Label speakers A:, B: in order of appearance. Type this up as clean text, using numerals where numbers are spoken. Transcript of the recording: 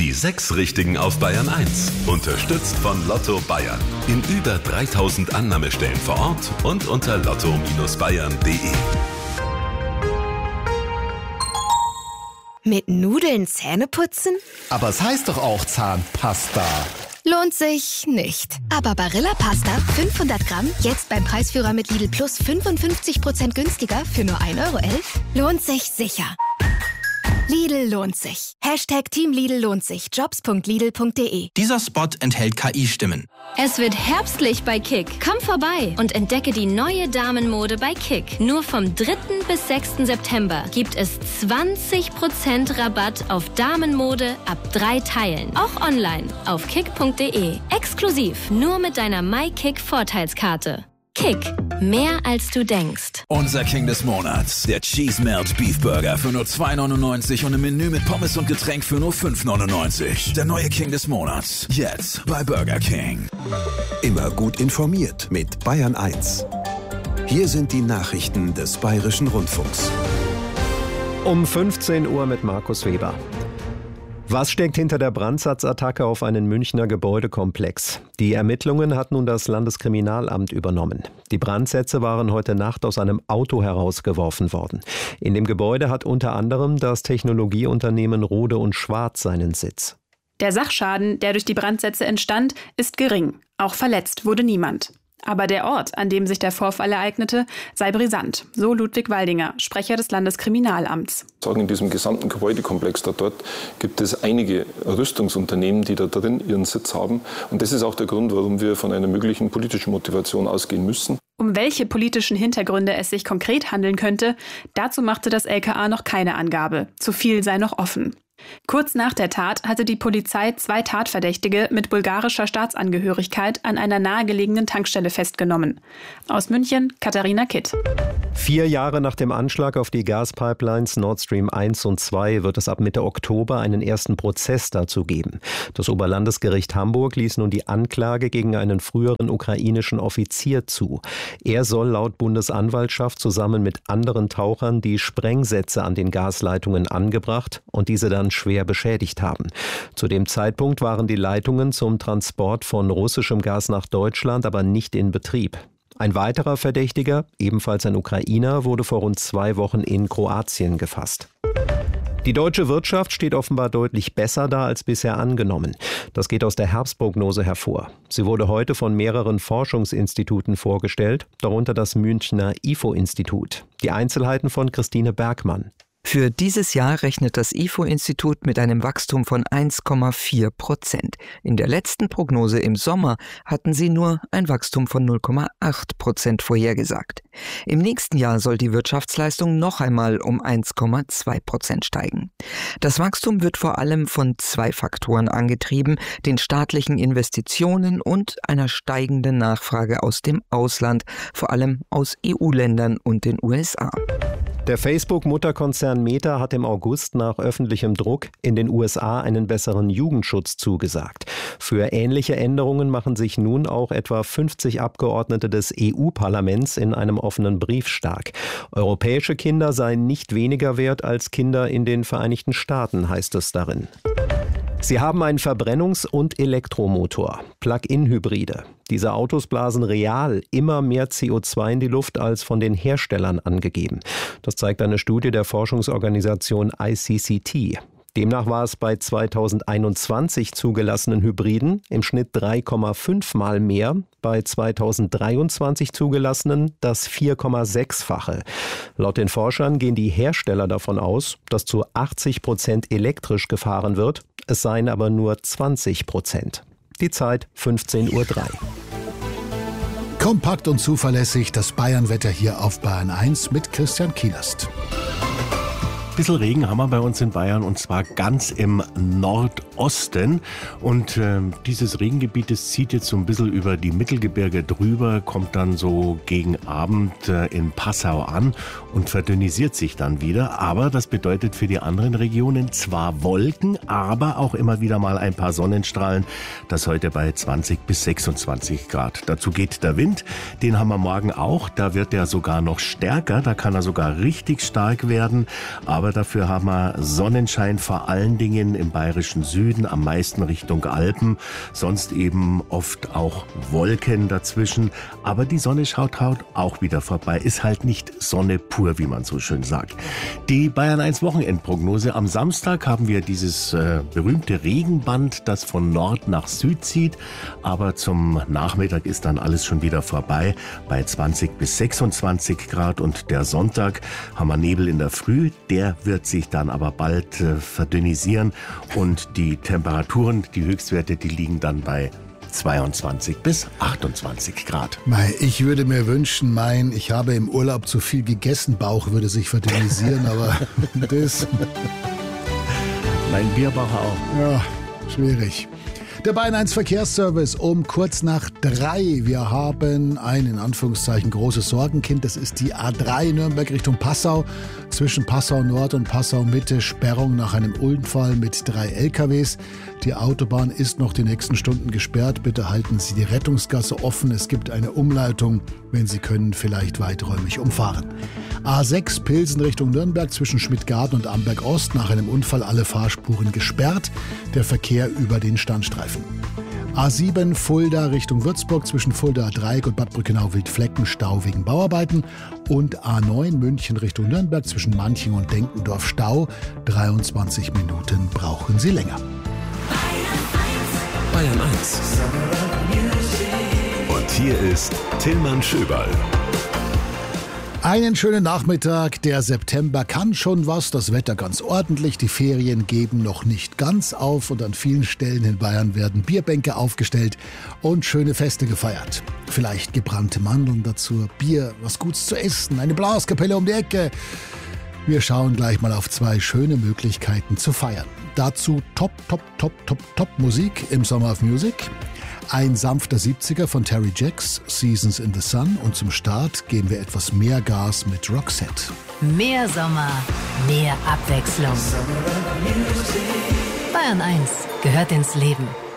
A: Die 6 Richtigen auf Bayern 1. Unterstützt von Lotto Bayern. In über 3000 Annahmestellen vor Ort und unter lotto-bayern.de.
B: Mit Nudeln Zähne putzen?
C: Aber es heißt doch auch Zahnpasta.
B: Lohnt sich nicht. Aber Barilla Pasta 500 Gramm, jetzt beim Preisführer mit Lidl Plus 55% günstiger für nur 1,11 € lohnt sich sicher. Lidl lohnt sich. Hashtag Team Lidl lohnt sich. Jobs.lidl.de.
D: Dieser Spot enthält KI-Stimmen.
E: Es wird herbstlich bei Kick. Komm vorbei und entdecke die neue Damenmode bei Kick. Nur vom 3. bis 6. September gibt es 20% Rabatt auf Damenmode ab 3 Teilen. Auch online auf kick.de. Exklusiv nur mit deiner MyKick-Vorteilskarte. Kick. Mehr als du denkst.
F: Unser King des Monats. Der Cheese Melt Beef Burger für nur 2,99 € und ein Menü mit Pommes und Getränk für nur 5,99 €. Der neue King des Monats. Jetzt bei Burger King.
G: Immer gut informiert mit Bayern 1. Hier sind die Nachrichten des Bayerischen Rundfunks.
H: Um 15 Uhr mit Markus Weber. Was steckt hinter der Brandsatzattacke auf einen Münchner Gebäudekomplex? Die Ermittlungen hat nun das Landeskriminalamt übernommen. Die Brandsätze waren heute Nacht aus einem Auto herausgeworfen worden. In dem Gebäude hat unter anderem das Technologieunternehmen Rohde & Schwarz seinen Sitz.
I: Der Sachschaden, der durch die Brandsätze entstand, ist gering. Auch verletzt wurde niemand. Aber der Ort, an dem sich der Vorfall ereignete, sei brisant, so Ludwig Waldinger, Sprecher des Landeskriminalamts.
J: In diesem gesamten Gebäudekomplex dort gibt es einige Rüstungsunternehmen, die da drin ihren Sitz haben. Und das ist auch der Grund, warum wir von einer möglichen politischen Motivation ausgehen müssen.
I: Um welche politischen Hintergründe es sich konkret handeln könnte, dazu machte das LKA noch keine Angabe. Zu viel sei noch offen. Kurz nach der Tat hatte die Polizei 2 Tatverdächtige mit bulgarischer Staatsangehörigkeit an einer nahegelegenen Tankstelle festgenommen. Aus München, Katharina Kitt.
H: 4 Jahre nach dem Anschlag auf die Gaspipelines Nord Stream 1 und 2 wird es ab Mitte Oktober einen ersten Prozess dazu geben. Das Oberlandesgericht Hamburg ließ nun die Anklage gegen einen früheren ukrainischen Offizier zu. Er soll laut Bundesanwaltschaft zusammen mit anderen Tauchern die Sprengsätze an den Gasleitungen angebracht und diese dann schwer beschädigt haben. Zu dem Zeitpunkt waren die Leitungen zum Transport von russischem Gas nach Deutschland aber nicht in Betrieb. Ein weiterer Verdächtiger, ebenfalls ein Ukrainer, wurde vor rund 2 Wochen in Kroatien gefasst. Die deutsche Wirtschaft steht offenbar deutlich besser da als bisher angenommen. Das geht aus der Herbstprognose hervor. Sie wurde heute von mehreren Forschungsinstituten vorgestellt, darunter das Münchner IFO-Institut. Die Einzelheiten von Christine Bergmann.
K: Für dieses Jahr rechnet das IFO-Institut mit einem Wachstum von 1,4%. In der letzten Prognose im Sommer hatten sie nur ein Wachstum von 0,8% vorhergesagt. Im nächsten Jahr soll die Wirtschaftsleistung noch einmal um 1,2% steigen. Das Wachstum wird vor allem von 2 Faktoren angetrieben, den staatlichen Investitionen und einer steigenden Nachfrage aus dem Ausland, vor allem aus EU-Ländern und den USA.
H: Der Facebook-Mutterkonzern Meta hat im August nach öffentlichem Druck in den USA einen besseren Jugendschutz zugesagt. Für ähnliche Änderungen machen sich nun auch etwa 50 Abgeordnete des EU-Parlaments in einem offenen Brief stark. Europäische Kinder seien nicht weniger wert als Kinder in den Vereinigten Staaten, heißt es darin. Sie haben einen Verbrennungs- und Elektromotor, Plug-in-Hybride. Diese Autos blasen real immer mehr CO2 in die Luft als von den Herstellern angegeben. Das zeigt eine Studie der Forschungsorganisation ICCT. Demnach war es bei 2021 zugelassenen Hybriden im Schnitt 3,5 Mal mehr, bei 2023 zugelassenen das 4,6-fache. Laut den Forschern gehen die Hersteller davon aus, dass zu 80% elektrisch gefahren wird, es seien aber nur 20%. Die Zeit 15:03 Uhr.
C: Kompakt und zuverlässig das Bayernwetter hier auf Bayern 1 mit Christian Kielast.
L: Ein bisschen Regen haben wir bei uns in Bayern und zwar ganz im Nordosten. Und dieses Regengebiet zieht jetzt so ein bisschen über die Mittelgebirge drüber, kommt dann so gegen Abend in Passau an und verdünnisiert sich dann wieder. Aber das bedeutet für die anderen Regionen zwar Wolken, aber auch immer wieder mal ein paar Sonnenstrahlen. Das heute bei 20 bis 26 Grad. Dazu geht der Wind, den haben wir morgen auch. Da wird er sogar noch stärker, da kann er sogar richtig stark werden. Aber aber dafür haben wir Sonnenschein, vor allen Dingen im bayerischen Süden, am meisten Richtung Alpen. Sonst eben oft auch Wolken dazwischen. Aber die Sonne schaut auch wieder vorbei. Ist halt nicht Sonne pur, wie man so schön sagt. Die Bayern 1 Wochenendprognose. Am Samstag haben wir dieses berühmte Regenband, das von Nord nach Süd zieht. Aber zum Nachmittag ist dann alles schon wieder vorbei bei 20 bis 26 Grad. Und der Sonntag haben wir Nebel in der Früh. Der wird sich dann aber bald verdünnisieren. Und die Temperaturen, die Höchstwerte, die liegen dann bei 22 bis 28 Grad.
C: Ich würde mir wünschen, ich habe im Urlaub zu viel gegessen, Bauch würde sich verdünnisieren, aber das...
L: Mein Bierbauch auch.
C: Ja, schwierig. Der Bayern 1 Verkehrsservice um kurz nach 3. Wir haben ein, in Anführungszeichen, großes Sorgenkind. Das ist die A3 Nürnberg Richtung Passau. Zwischen Passau Nord und Passau Mitte Sperrung nach einem Unfall mit 3 LKWs. Die Autobahn ist noch die nächsten Stunden gesperrt. Bitte halten Sie die Rettungsgasse offen. Es gibt eine Umleitung. Wenn Sie können, vielleicht weiträumig umfahren. A6 Pilsen Richtung Nürnberg zwischen Schmidtgarten und Amberg Ost. Nach einem Unfall alle Fahrspuren gesperrt. Der Verkehr über den Standstreifen. A7 Fulda Richtung Würzburg zwischen Fulda Dreieck und Bad Brückenau-Wildflecken Stau wegen Bauarbeiten. Und A9 München Richtung Nürnberg zwischen Manching und Denkendorf Stau. 23 Minuten brauchen Sie länger.
A: Bayern 1. Und hier ist Tillmann Schöberl.
C: Einen schönen Nachmittag. Der September kann schon was, das Wetter ganz ordentlich. Die Ferien geben noch nicht ganz auf und an vielen Stellen in Bayern werden Bierbänke aufgestellt und schöne Feste gefeiert. Vielleicht gebrannte Mandeln dazu, Bier, was Gutes zu essen, eine Blaskapelle um die Ecke. Wir schauen gleich mal auf 2 schöne Möglichkeiten zu feiern. Dazu Top Musik im Summer of Music. Ein sanfter 70er von Terry Jacks, Seasons in the Sun. Und zum Start geben wir etwas mehr Gas mit Roxette.
M: Mehr Sommer, mehr Abwechslung. Bayern 1 gehört ins Leben.